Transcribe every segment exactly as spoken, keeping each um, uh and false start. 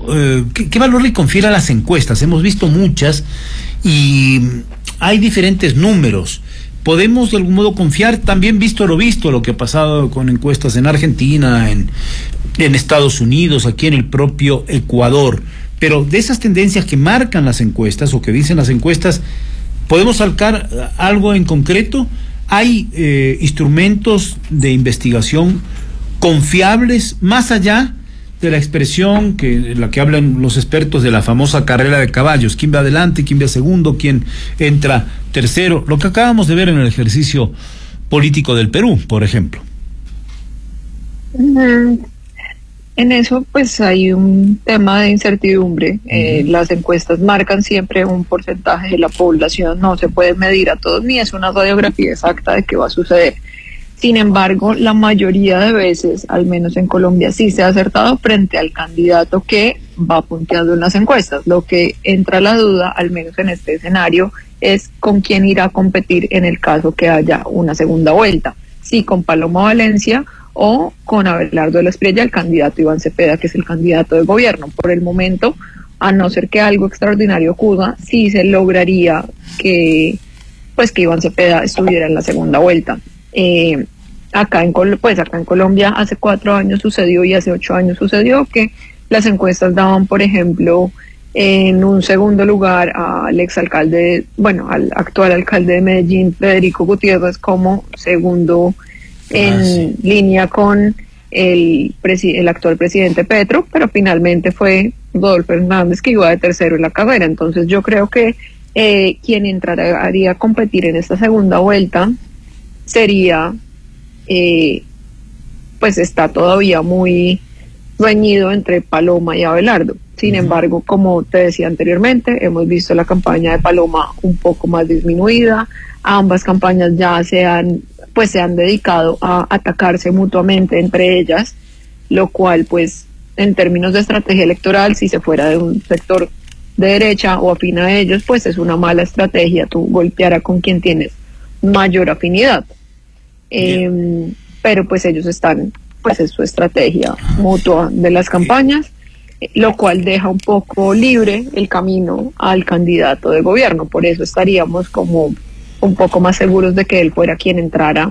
eh, ¿qué, qué valor le confiere a las encuestas? Hemos visto muchas y hay diferentes números. ¿Podemos de algún modo confiar? También visto lo visto, lo que ha pasado con encuestas en Argentina, en, en Estados Unidos, aquí en el propio Ecuador. Pero de esas tendencias que marcan las encuestas o que dicen las encuestas, ¿podemos sacar algo en concreto? ¿Hay eh, instrumentos de investigación confiables más allá de la expresión que la que hablan los expertos de la famosa carrera de caballos? ¿Quién va adelante, quién va segundo, quién entra tercero? Lo que acabamos de ver en el ejercicio político del Perú, por ejemplo. Mm, en eso pues hay un tema de incertidumbre. Uh-huh. Eh, las encuestas marcan siempre un porcentaje de la población, no se puede medir a todos ni es una radiografía exacta de qué va a suceder. Sin embargo, la mayoría de veces, al menos en Colombia, sí se ha acertado frente al candidato que va punteando en las encuestas. Lo que entra a la duda, al menos en este escenario, es con quién irá a competir en el caso que haya una segunda vuelta. Si con Paloma Valencia o con Abelardo de la Espriella, el candidato Iván Cepeda, que es el candidato de gobierno. Por el momento, a no ser que algo extraordinario ocurra, sí se lograría que, pues, que Iván Cepeda estuviera en la segunda vuelta. Eh, acá en Col- pues acá en Colombia hace cuatro años sucedió y hace ocho años sucedió que las encuestas daban, por ejemplo, en un segundo lugar al exalcalde, bueno, al actual alcalde de Medellín, Federico Gutiérrez, como segundo en ah, sí. línea con el, presi- el actual presidente Petro, pero finalmente fue Rodolfo Hernández que iba de tercero en la carrera. Entonces yo creo que eh, quien entraría a competir en esta segunda vuelta sería, eh, pues está todavía muy reñido entre Paloma y Abelardo. Sin uh-huh. embargo, como te decía anteriormente, hemos visto la campaña de Paloma un poco más disminuida. Ambas campañas ya se han, pues se han dedicado a atacarse mutuamente entre ellas, lo cual, pues, en términos de estrategia electoral, si se fuera de un sector de derecha o afín a ellos, pues es una mala estrategia tú golpear a con quien tienes mayor afinidad. Eh, pero pues ellos están, pues es su estrategia mutua de las campañas, eh, lo cual deja un poco libre el camino al candidato de gobierno. Por eso estaríamos como un poco más seguros de que él fuera quien entrara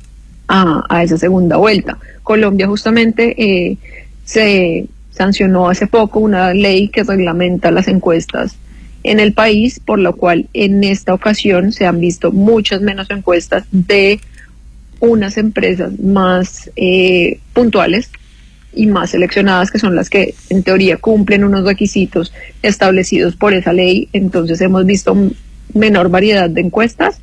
a, a esa segunda vuelta. Colombia justamente eh, se sancionó hace poco una ley que reglamenta las encuestas en el país, por lo cual en esta ocasión se han visto muchas menos encuestas de unas empresas más eh, puntuales y más seleccionadas, que son las que en teoría cumplen unos requisitos establecidos por esa ley. Entonces hemos visto menor variedad de encuestas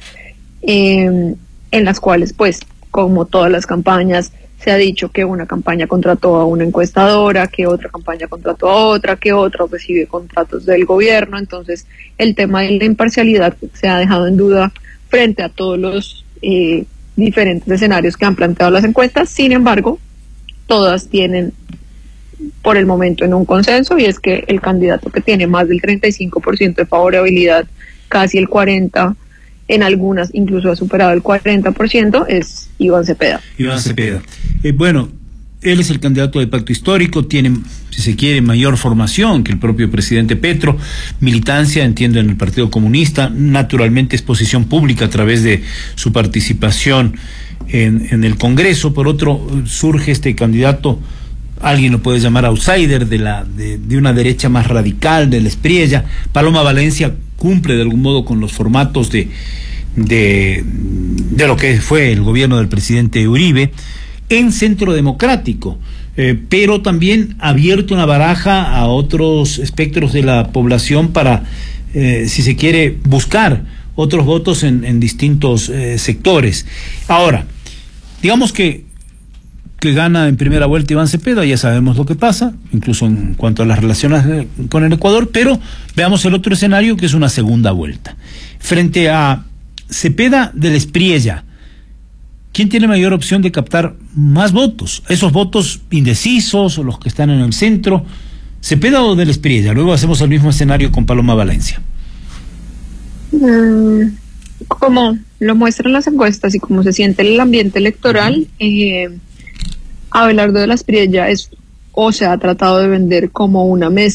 eh, en las cuales, pues, como todas las campañas, se ha dicho que una campaña contrató a una encuestadora, que otra campaña contrató a otra, que otra recibe contratos del gobierno. Entonces el tema de la imparcialidad se ha dejado en duda frente a todos los eh, diferentes escenarios que han planteado las encuestas. Sin embargo, todas tienen por el momento en un consenso, y es que el candidato que tiene más del treinta y cinco por ciento de favorabilidad, casi el cuarenta por ciento, en algunas incluso ha superado el cuarenta por ciento, es Iván Cepeda. Iván Cepeda. Eh, bueno, él es el candidato del Pacto Histórico, tiene, si se quiere, mayor formación que el propio presidente Petro, militancia, entiendo, en el Partido Comunista, naturalmente exposición pública a través de su participación en, en el Congreso. Por otro, surge este candidato, alguien lo puede llamar outsider, de la de, de una derecha más radical, de la Espriella. Paloma Valencia cumple de algún modo con los formatos de, de, de lo que fue el gobierno del presidente Uribe, en Centro Democrático, eh, pero también abierto una baraja a otros espectros de la población para, eh, si se quiere, buscar otros votos en, en distintos eh, sectores. Ahora, digamos que que gana en primera vuelta Iván Cepeda, ya sabemos lo que pasa, incluso en cuanto a las relaciones con el Ecuador, pero veamos el otro escenario, que es una segunda vuelta. Frente a Cepeda de la Espriella, ¿quién tiene mayor opción de captar más votos? Esos votos indecisos o los que están en el centro, ¿Cepeda o de la Espriella? Luego hacemos el mismo escenario con Paloma Valencia. Mm, como lo muestran las encuestas y como se siente el ambiente electoral, eh, Abelardo de la Espriella es, o se ha tratado de vender como una mesa